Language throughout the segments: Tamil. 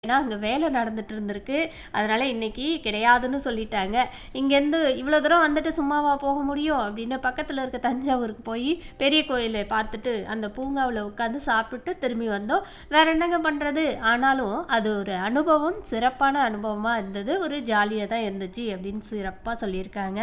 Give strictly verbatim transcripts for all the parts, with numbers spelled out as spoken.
ஏன்னா அங்க வேலை நடந்துட்டு இருந்திருக்கு. அதனால இன்னைக்கு கிடையாதுன்னு சொல்லிட்டாங்க. இங்கேருந்து இவ்வளோ தூரம் வந்துட்டு சும்மாவா போக முடியும் அப்படின்னு பக்கத்துல இருக்க தஞ்சாவூருக்கு போய் பெரிய கோயிலை பார்த்துட்டு அந்த பூங்காவுல உட்காந்து சாப்பிட்டு திரும்பி வந்தோம். வேற என்னங்க பண்றது? ஆனாலும் அது ஒரு அனுபவம், சிறப்பான அனுபவமா இருந்தது. ஒரு ஜாலியா தான் இருந்துச்சு அப்படின்னு சிறப்பா சொல்லியிருக்காங்க.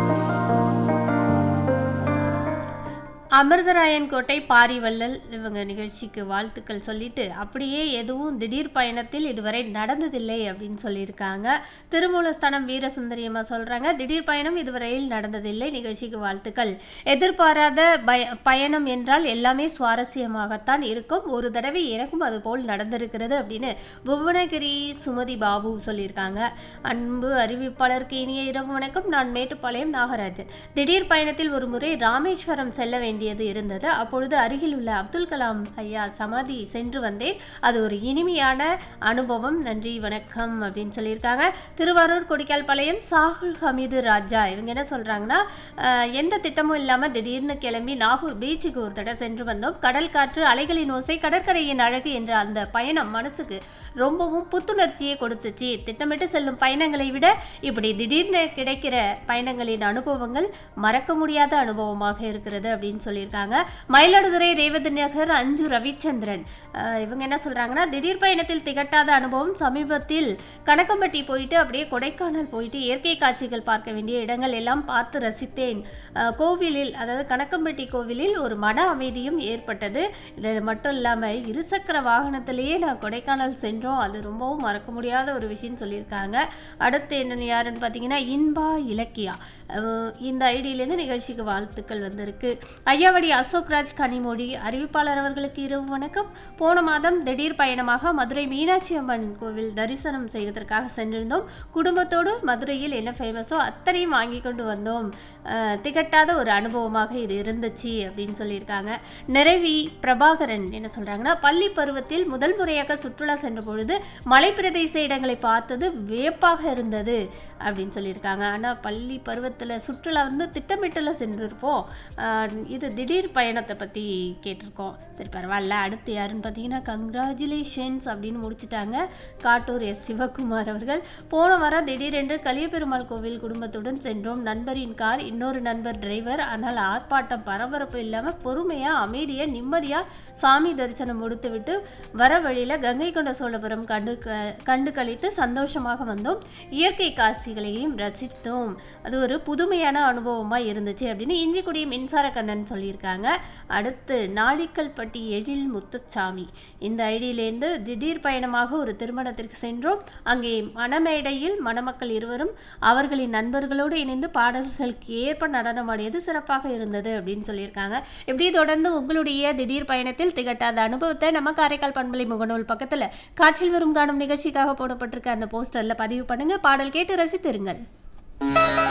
அமிர்தராயன் கோட்டை பாரிவள்ளல் இவங்க நிகழ்ச்சிக்கு வாழ்த்துக்கள் சொல்லிட்டு அப்படியே எதுவும் திடீர் பயணத்தில் இதுவரை நடந்ததில்லை அப்படின்னு சொல்லியிருக்காங்க. திருமூலஸ்தானம் வீரசுந்தரியம்மா சொல்றாங்க, திடீர் பயணம் இதுவரையில் நடந்ததில்லை, நிகழ்ச்சிக்கு வாழ்த்துக்கள். எதிர்பாராத பய பயணம் என்றால் எல்லாமே சுவாரஸ்யமாகத்தான் இருக்கும். ஒரு தடவை எனக்கும் அது போல் நடந்திருக்கிறது அப்படின்னு புவனகிரி சுமதி பாபு சொல்லியிருக்காங்க. அன்பு அறிவிப்பாளருக்கு இனிய இரவு வணக்கம். நான் மேட்டுப்பாளையம் நாகராஜன். திடீர் பயணத்தில் ஒரு முறை ராமேஸ்வரம் செல்ல வேண்டிய இருந்தது. அப்பொழுது அருகில் உள்ள அப்துல் கலாம் ஐயா சமாதி சென்று வந்தேன். அது ஒரு இனிமையான அனுபவம். நன்றி வணக்கம் அப்படின்னு சொல்லியிருக்காங்க. திருவாரூர் கொடிக்கால் பாளையம் சாகுல் ஹமீது ராஜா இவங்க என்ன சொல்றாங்கன்னா, எந்த திட்டமும் இல்லாமல் திடீர்னு கிளம்பி நாகூர் பீச்சுக்கு ஒரு தடவை சென்று வந்தோம். கடல் காற்று, அலைகளின் ஓசை, கடற்கரையின் அழகு என்ற அந்த பயணம் மனசுக்கு ரொம்பவும் புத்துணர்ச்சியை கொடுத்துச்சு. திட்டமிட்டு செல்லும் பயணங்களை விட இப்படி திடீர்னு கிடைக்கிற பயணங்களின் அனுபவங்கள் மறக்க முடியாத அனுபவமாக இருக்கிறது அப்படின்னு சொல்லியிருக்காங்க. மயிலாடுதுறை ரேவதி நகர் அஞ்சு ரவிச்சந்திரன் இவங்க என்ன சொல்றாங்கன்னா, திடீர் பயணத்தில் திகட்டாத அனுபவம் சமீபத்தில் கணக்கம்பட்டி போயிட்டு அப்படியே கொடைக்கானல் போயிட்டு இயற்கை காட்சிகள் பார்க்க வேண்டிய இடங்கள் எல்லாம் பார்த்து ரசித்தேன். கோவிலில் அதாவது கணக்கம்பட்டி கோவிலில் ஒரு மன அமைதியும் ஏற்பட்டது. இது மட்டும் இல்லாமல் இருசக்கர வாகனத்திலேயே நான் கொடைக்கானல் சென்றோம். அது ரொம்பவும் மறக்க முடியாத ஒரு விஷயம் சொல்லியிருக்காங்க. அடுத்து என்ன யாருன்னு பார்த்தீங்கன்னா, இன்பா இலக்கியா இந்த ஐடியிலேருந்து நிகழ்ச்சிக்கு வாழ்த்துக்கள் வந்திருக்கு. ஐயாவடி அசோக்ராஜ் கனிமொழி அறிவிப்பாளர் அவர்களுக்கு இரவு வணக்கம். போன மாதம் திடீர் பயணமாக மதுரை மீனாட்சி அம்மன் கோவில் தரிசனம் செய்வதற்காக சென்றிருந்தோம். குடும்பத்தோடு மதுரையில் என்ன ஃபேமஸோ அத்தனையும் வாங்கி கொண்டு வந்தோம். திகட்டாத ஒரு அனுபவமாக இது இருந்துச்சு அப்படின்னு சொல்லியிருக்காங்க. நிறைவி பிரபாகரன் என்ன சொல்றாங்கன்னா, பள்ளி பருவத்தில் முதல் முறையாக சுற்றுலா சென்ற பொழுது மலை பிரதேச இடங்களை பார்த்தது வியப்பாக இருந்தது அப்படின்னு சொல்லியிருக்காங்க. ஆனால் பள்ளி பருவத்தில் சுற்றுலா வந்து திட்டமிட்டுல சென்றிருப்போம். இது திடீர் பயணத்தை பற்றி கேட்டிருக்கோம். சரி பரவாயில்ல. அடுத்து யாருன்னு பார்த்தீங்கன்னா, கங்க்ராச்சுலேஷன்ஸ் அப்படின்னு முடிச்சுட்டாங்க. காட்டூர் எஸ் சிவகுமார் அவர்கள். போன வாரம் திடீரென்று கலியபெருமாள் கோவில் குடும்பத்துடன் சென்றோம். நண்பரின் கார், இன்னொரு நண்பர் டிரைவர். ஆனால் ஆர்ப்பாட்டம் பரபரப்பு இல்லாமல் பொறுமையாக அமைதியாக நிம்மதியாக சாமி தரிசனம் முடித்து விட்டு வர வழியில் கங்கை கொண்ட சோழபுரம் கண்டு கண்டு கழித்து சந்தோஷமாக வந்தோம். இயற்கை காட்சிகளையும் ரசித்தோம். அது ஒரு புதுமையான அனுபவமாக இருந்துச்சு அப்படின்னு இஞ்சிக்குடி மின்சார கண்ணன் சொல்லியிருக்காங்க. அடுத்து நாளிக்கல்பட்டி எழில் முத்துச்சாமி இந்த ஐடியிலேருந்து திடீர் பயணமாக ஒரு திருமணத்திற்கு சென்றோம். அங்கே மணமேடையில் மணமக்கள் இருவரும் அவர்களின் நண்பர்களோடு இணைந்து பாடல்களுக்கு ஏற்ப நடனமாடியது சிறப்பாக இருந்தது அப்படின்னு சொல்லியிருக்காங்க. இப்படி தொடர்ந்து உங்களுடைய திடீர் பயணத்தில் திகட்டாத அனுபவத்தை நம்ம காரைக்கால் பண்பலை முகநூல் பக்கத்தில் காற்றில் வரும் காணும் நிகழ்ச்சிக்காக போடப்பட்டிருக்க அந்த போஸ்டரில் பதிவு பண்ணுங்க. பாடல் கேட்டு ரசித்திருங்கள்.